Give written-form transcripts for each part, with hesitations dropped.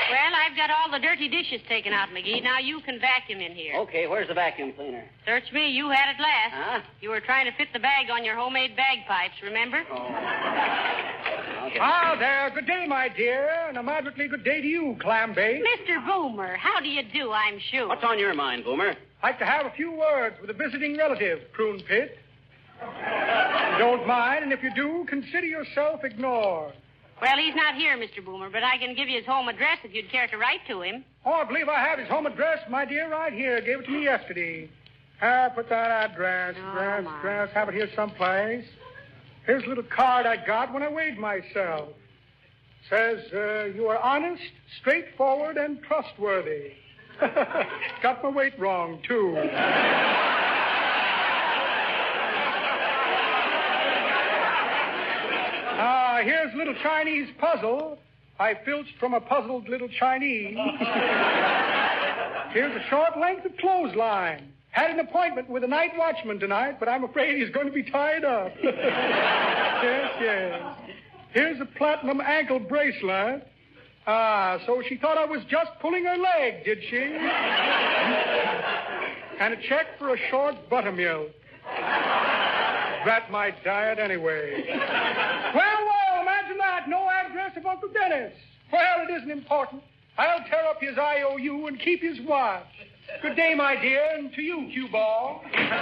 Well, I've got all the dirty dishes taken out, McGee. Now you can vacuum in here. Okay, where's the vacuum cleaner? Search me. You had it last. Huh? You were trying to fit the bag on your homemade bagpipes, remember? Oh. Okay. Ah, there. Good day, my dear. And a moderately good day to you, Clambake. Mr. Boomer, how do you do, I'm sure? What's on your mind, Boomer? I'd like to have a few words with a visiting relative, Prune Pit. You don't mind, and if you do, consider yourself ignored. Well, he's not here, Mr. Boomer, but I can give you his home address if you'd care to write to him. Oh, I believe I have his home address, my dear, right here. Gave it to me yesterday. Put that address. Have it here someplace. Here's a little card I got when I weighed myself. Says, you are honest, straightforward, and trustworthy. Got my weight wrong, too. Here's a little Chinese puzzle I filched from a puzzled little Chinese. Here's a short length of clothesline. Had an appointment with a night watchman tonight, but I'm afraid he's going to be tied up. Yes. Here's a platinum ankle bracelet. So she thought I was just pulling her leg, did she? And a check for a short buttermilk. That might diet anyway. Well, imagine that. No address of Uncle Dennis. Well, it isn't important. I'll tear up his IOU and keep his watch. Good day, my dear, and to you, cue ball.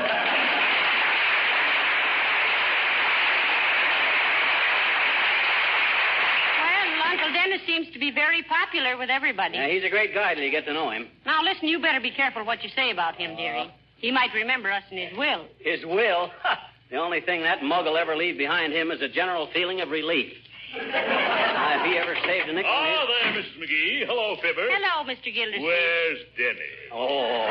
Uncle Dennis seems to be very popular with everybody. Yeah, he's a great guy till you get to know him. Now, listen, you better be careful what you say about him, dearie. He might remember us in his will. His will? The only thing that mug will ever leave behind him is a general feeling of relief. Now, if he ever saved a nickel... Oh, there, Mrs. McGee. Hello, Fibber. Hello, Mr. Gildersleeve. Where's Denny? Oh.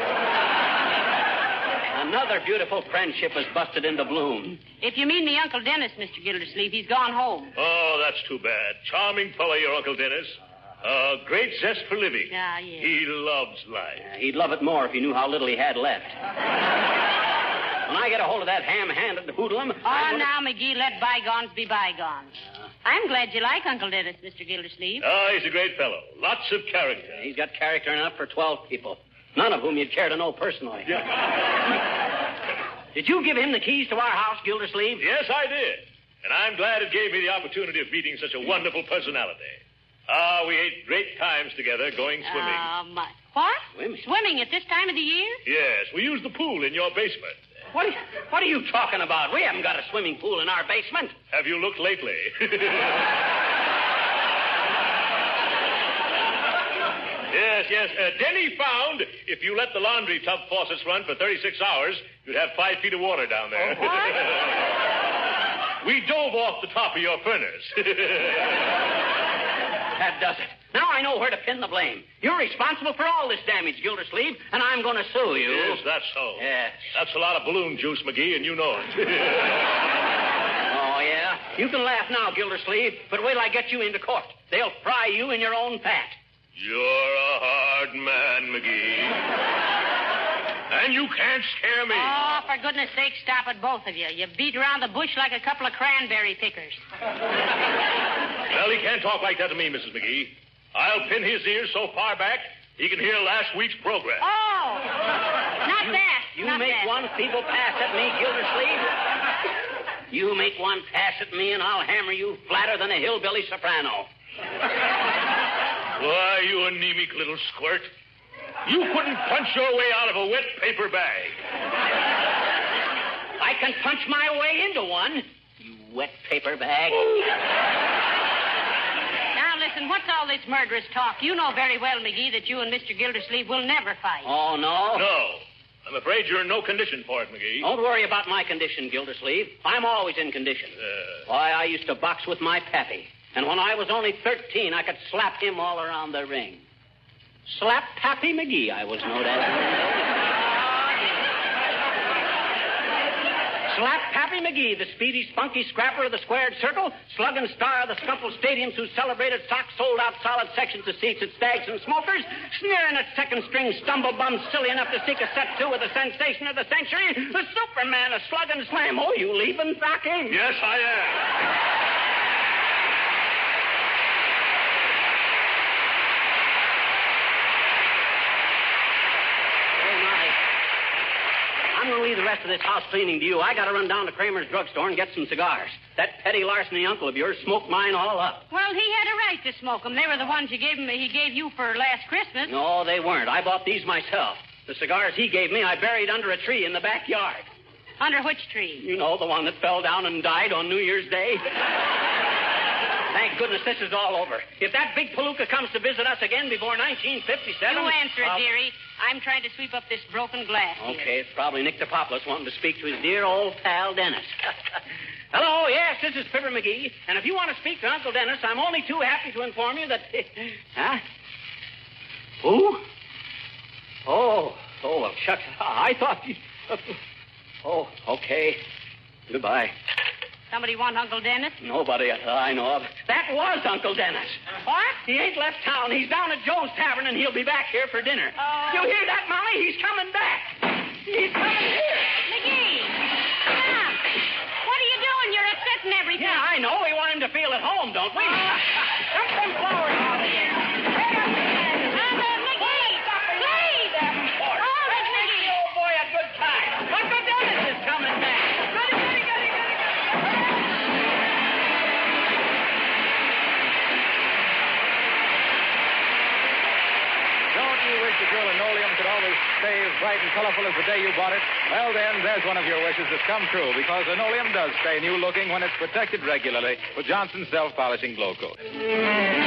Another beautiful friendship has busted into bloom. If you mean me Uncle Dennis, Mr. Gildersleeve, he's gone home. Oh, that's too bad. Charming fellow, your Uncle Dennis. Great zest for living. Yeah, yeah. He loves life. He'd love it more if he knew how little he had left. When I get a hold of that ham-handed hoodlum... Now, McGee, let bygones be bygones. I'm glad you like Uncle Dennis, Mr. Gildersleeve. Oh, he's a great fellow. Lots of character. He's got character enough for 12 people. None of whom you'd care to know personally. Yeah. Did you give him the keys to our house, Gildersleeve? Yes, I did. And I'm glad it gave me the opportunity of meeting such a wonderful personality. We ate great times together going swimming. What? Swimming? Swimming at this time of the year? Yes, we used the pool in your basement. What are you talking about? We haven't got a swimming pool in our basement. Have you looked lately? Yes. Denny found if you let the laundry tub faucets run for 36 hours, you'd have 5 feet of water down there. Oh, what? We dove off the top of your furnace. That does it. Now I know where to pin the blame. You're responsible for all this damage, Gildersleeve, and I'm going to sue you. Yes, that's so. Yes. That's a lot of balloon juice, McGee, and you know it. Oh, yeah? You can laugh now, Gildersleeve, but wait till I get you into court. They'll fry you in your own fat. You're a hard man, McGee. And you can't scare me. Oh, for goodness sake, stop it, both of you. You beat around the bush like a couple of cranberry pickers. Well, he can't talk like that to me, Mrs. McGee. I'll pin his ears so far back he can hear last week's program. Oh, not that. You not make that. one feeble pass at me, Gildersleeve. You make one pass at me, and I'll hammer you flatter than a hillbilly soprano. Why, you anemic little squirt. You couldn't punch your way out of a wet paper bag. I can punch my way into one, you wet paper bag. Now, listen, what's all this murderous talk? You know very well, McGee, that you and Mr. Gildersleeve will never fight. Oh, no? No. I'm afraid you're in no condition for it, McGee. Don't worry about my condition, Gildersleeve. I'm always in condition. Why, I used to box with my pappy. And when I was only 13, I could slap him all around the ring. Slap Pappy McGee, I was known as. Slap Pappy McGee, the speedy, spunky scrapper of the squared circle, slugging star of the scuffled stadiums who celebrated socks sold out solid sections of seats at Stags and Smokers, sneering at second-string stumble bums silly enough to seek a set two with the sensation of the century, the Superman of slug and slam. Oh, you leaving, Rocky? Yes, I am. rest of this house cleaning to you. I got to run down to Kramer's drugstore and get some cigars. That petty larceny uncle of yours smoked mine all up. Well, he had a right to smoke them. They were the ones he gave you for last Christmas. No, they weren't. I bought these myself. The cigars he gave me, I buried under a tree in the backyard. Under which tree? You know, the one that fell down and died on New Year's Day. Thank goodness this is all over. If that big palooka comes to visit us again before 1957... You answer it, dearie. I'm trying to sweep up this broken glass here. Okay, it's probably Nick DePopoulos wanting to speak to his dear old pal, Dennis. Hello, yes, this is Fibber McGee. And if you want to speak to Uncle Dennis, I'm only too happy to inform you that... Huh? Who? Oh, well, shucks. I thought... Oh, okay. Goodbye. Somebody want Uncle Dennis? Nobody I know of. That was Uncle Dennis. What? He ain't left town. He's down at Joe's Tavern, and he'll be back here for dinner. Oh. You hear that, Molly? He's coming back. He's coming here. McGee! Stop! What are you doing? You're upsetting everything. Yeah, I know. We want him to feel at home, don't we? Dump them flowers out of here. McGee! Please! Hold it, McGee! Oh, boy, a good time. Uncle Dennis is coming back. Don't you wish that your linoleum could always stay as bright and colorful as the day you bought it? Well, then, there's one of your wishes that's come true, because linoleum does stay new looking when it's protected regularly with Johnson's self-polishing glow coat.